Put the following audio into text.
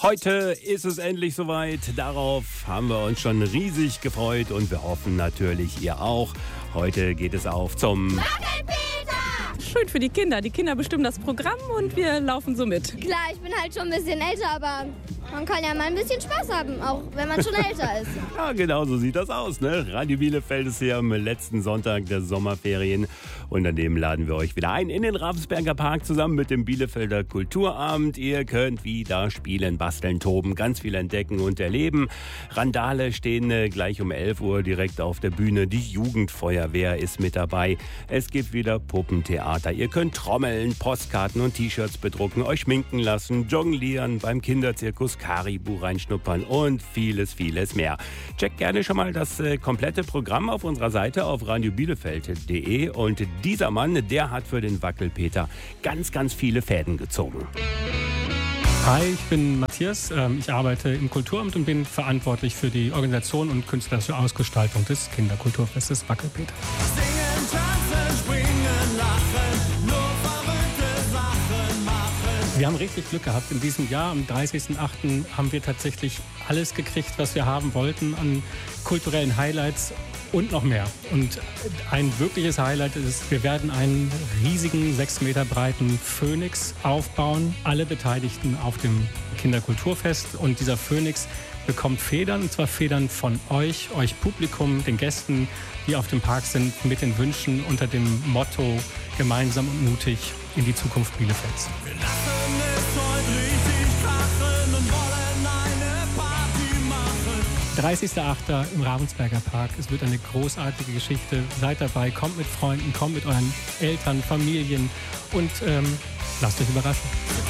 Heute ist es endlich soweit. Darauf haben wir uns schon riesig gefreut und wir hoffen natürlich, ihr auch. Heute geht es auf zum Wackelpeter! Schön für die Kinder. Die Kinder bestimmen das Programm und wir laufen so mit. Klar, ich bin halt schon ein bisschen älter, aber man kann ja mal ein bisschen Spaß haben, auch wenn man schon älter ist. Ja, genau so sieht das aus, ne? Radio Bielefeld ist hier am letzten Sonntag der Sommerferien und daneben laden wir euch wieder ein in den Ravensberger Park zusammen mit dem Bielefelder Kulturabend. Ihr könnt wieder spielen, basteln, toben, ganz viel entdecken und erleben. Randale stehen gleich um 11 Uhr direkt auf der Bühne. Die Jugendfeuerwehr ist mit dabei. Es gibt wieder Puppentheater. Ihr könnt trommeln, Postkarten und T-Shirts bedrucken, euch schminken lassen, jonglieren, beim Kinderzirkus Karibu reinschnuppern und vieles, vieles mehr. Checkt gerne schon mal das komplette Programm auf unserer Seite auf radiobielefeld.de und dieser Mann, der hat für den Wackelpeter ganz, ganz viele Fäden gezogen. Hi, ich bin Matthias. Ich arbeite im Kulturamt und bin verantwortlich für die Organisation und künstlerische Ausgestaltung des Kinderkulturfestes Wackelpeter. Singen, tanzen, springen, lachen, nur verrückte Sachen machen. Wir haben richtig Glück gehabt. In diesem Jahr, am 30.08. haben wir tatsächlich alles gekriegt, was wir haben wollten an kulturellen Highlights und noch mehr. Und ein wirkliches Highlight ist, wir werden einen riesigen 6 Meter breiten Phönix aufbauen. Alle Beteiligten auf dem Kinderkulturfest. Und dieser Phönix bekommt Federn, und zwar Federn von euch Publikum, den Gästen, die auf dem Park sind, mit den Wünschen unter dem Motto gemeinsam und mutig in die Zukunft Bielefelds. Wir lassen es heute richtig krachen und wollen eine Party machen. 30.08. im Ravensberger Park. Es wird eine großartige Geschichte. Seid dabei, kommt mit Freunden, kommt mit euren Eltern, Familien und lasst euch überraschen.